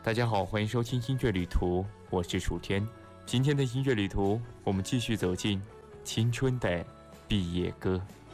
大家好，欢迎收听音乐旅途，我是楚天。今天的音乐旅途，我们继续走进青春的毕业歌。